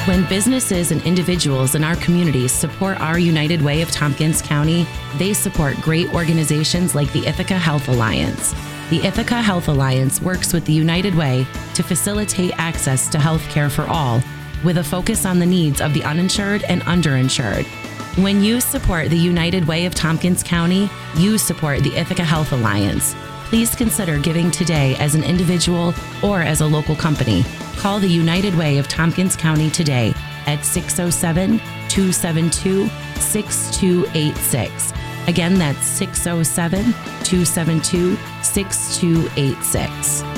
When businesses and individuals in our communities support our United Way of Tompkins County, they support great organizations like the Ithaca Health Alliance. The Ithaca Health Alliance works with the United Way to facilitate access to health care for all, with a focus on the needs of the uninsured and underinsured. When you support the United Way of Tompkins County, you support the Ithaca Health Alliance. Please consider giving today as an individual or as a local company. Call the United Way of Tompkins County today at 607-272-6286. Again, that's 607-272-6286.